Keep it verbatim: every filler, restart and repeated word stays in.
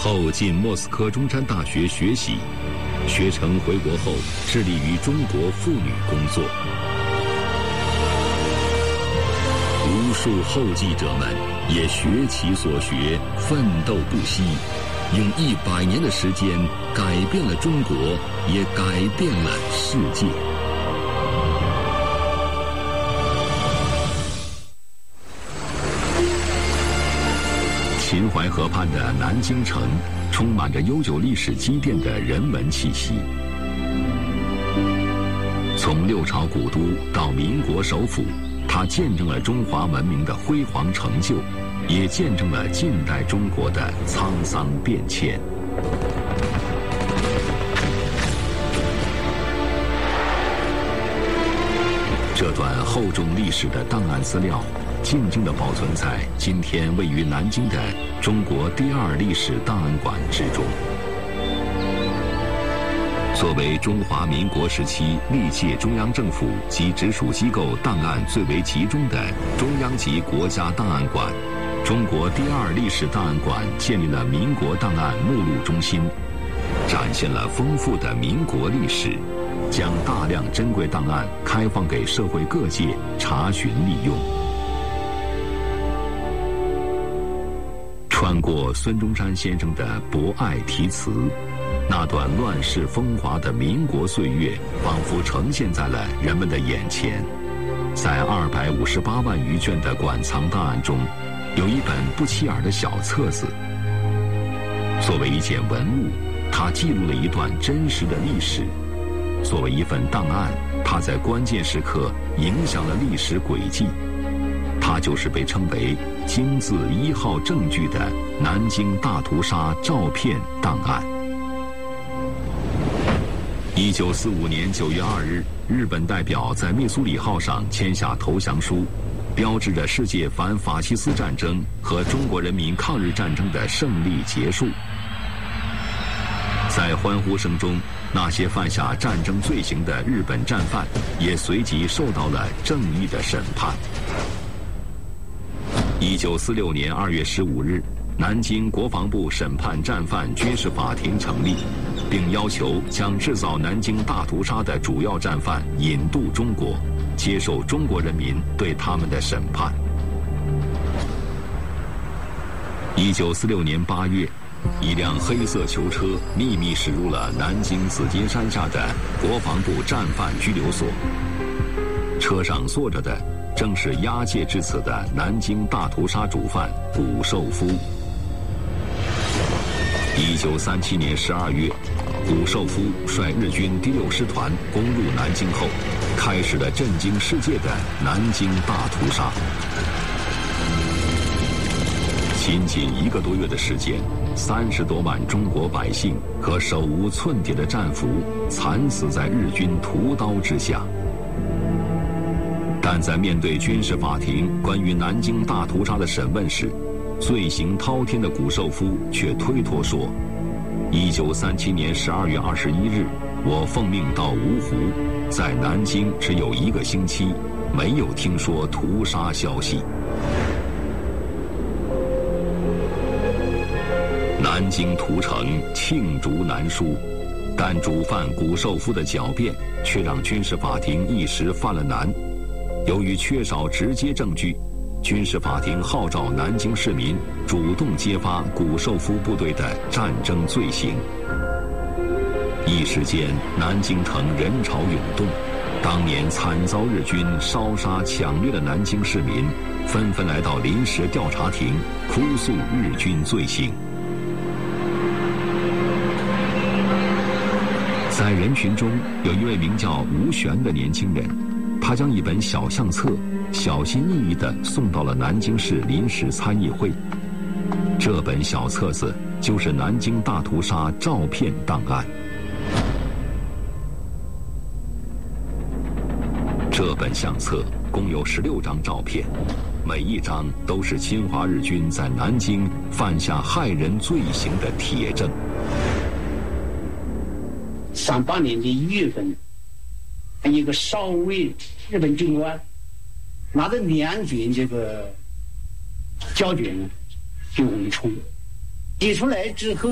后进莫斯科中山大学学习，学成回国后致力于中国妇女工作。无数后继者们也学其所学，奋斗不息，用一百年的时间改变了中国，也改变了世界。秦淮河畔的南京城，充满着悠久历史积淀的人文气息。从六朝古都到民国首府，它见证了中华文明的辉煌成就，也见证了近代中国的沧桑变迁。这段厚重历史的档案资料，静静地保存在今天位于南京的中国第二历史档案馆之中。作为中华民国时期历届中央政府及直属机构档案最为集中的中央级国家档案馆，中国第二历史档案馆建立了民国档案目录中心，展现了丰富的民国历史，将大量珍贵档案开放给社会各界查询利用。穿过孙中山先生的博爱题词，那段乱世风华的民国岁月仿佛呈现在了人们的眼前。在二百五十八万余卷的馆藏档案中，有一本不起眼的小册子。作为一件文物，它记录了一段真实的历史；作为一份档案，它在关键时刻影响了历史轨迹。它就是被称为金字一号证据的南京大屠杀照片档案。一九四五年九月二日，日本代表在密苏里号上签下投降书，标志着世界反法西斯战争和中国人民抗日战争的胜利结束。在欢呼声中，那些犯下战争罪行的日本战犯也随即受到了正义的审判。一九四六年二月十五日，南京国防部审判战犯军事法庭成立，并要求将制造南京大屠杀的主要战犯引渡中国，接受中国人民对他们的审判。一九四六年八月，一辆黑色囚车秘密驶入了南京紫金山下的国防部战犯拘留所，车上坐着的正是押解至此的南京大屠杀主犯谷寿夫。一九三七年十二月，谷寿夫率日军第六师团攻入南京后，开始了震惊世界的南京大屠杀。仅仅一个多月的时间，三十多万中国百姓和手无寸铁的战俘惨死在日军屠刀之下。但在面对军事法庭关于南京大屠杀的审问时，罪行滔天的谷寿夫却推脱说：一九三七年十二月二十一日，我奉命到芜湖，在南京只有一个星期，没有听说屠杀消息。南京屠城罄竹难书，但主犯谷寿夫的狡辩却让军事法庭一时犯了难。由于缺少直接证据，军事法庭号召南京市民主动揭发谷寿夫部队的战争罪行。一时间，南京城人潮涌动，当年惨遭日军烧杀抢掠的南京市民纷纷来到临时调查庭哭诉日军罪行。在人群中，有一位名叫吴璇的年轻人，他将一本小相册小心翼翼地送到了南京市临时参议会。这本小册子就是南京大屠杀照片档案。这本相册共有十六张照片，每一张都是侵华日军在南京犯下害人罪行的铁证。 三八年的一月份，一个少尉日本军官拿着两卷这个胶卷就往里冲，挤出来之后